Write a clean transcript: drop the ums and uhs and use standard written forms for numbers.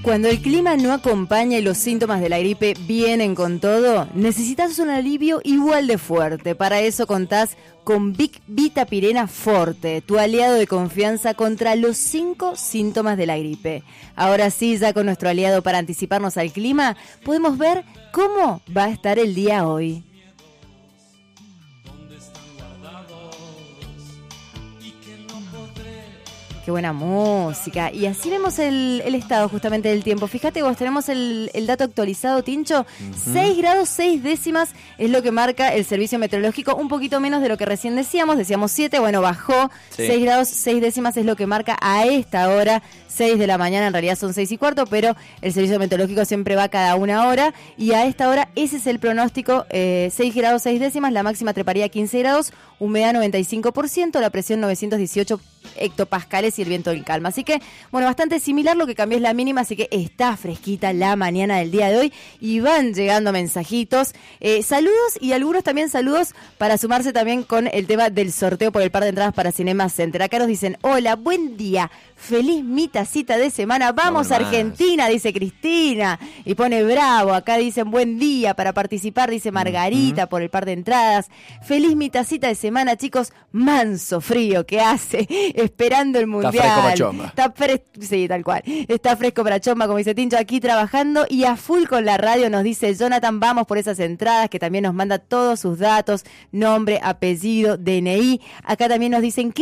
Cuando el clima no acompaña y los síntomas de la gripe vienen con todo, necesitas un alivio igual de fuerte. Para eso contás con Vic Vitapirena Forte, tu aliado de confianza contra los 5 síntomas de la gripe. Ahora sí, ya con nuestro aliado para anticiparnos al clima, podemos ver cómo va a estar el día hoy. Qué buena música. Y así vemos el estado justamente del tiempo. Fíjate vos, tenemos el dato actualizado, Tincho. 6 grados 6 décimas es lo que marca el servicio meteorológico. Un poquito menos de lo que recién decíamos. Decíamos 7, bueno, bajó. Sí. 6 grados 6 décimas es lo que marca a esta hora. 6 de la mañana, en realidad son 6 y cuarto, pero el servicio meteorológico siempre va cada una hora. Y a esta hora ese es el pronóstico. 6 grados 6 décimas, la máxima treparía a 15 grados. Humedad 95%, la presión 918 hectopascales y el viento en calma. Así que, bueno, bastante similar, lo que cambió es la mínima, así que está fresquita la mañana del día de hoy y van llegando mensajitos. Saludos y algunos también saludos para sumarse también con el tema del sorteo por el par de entradas para Cinema Center. Acá nos dicen, hola, buen día, feliz mi tacita de semana, vamos a Argentina, dice Cristina, y pone bravo. Acá dicen buen día para participar, dice Margarita, por el par de entradas. Feliz mi tacita de semana, chicos, manso frío que hace, esperando el mundial. Está fresco para chomba. Sí, tal cual. Está fresco para chomba, como dice Tincho, aquí trabajando y a full con la radio. Nos dice Jonathan, vamos por esas entradas, que también nos manda todos sus datos, nombre, apellido, DNI. Acá también nos dicen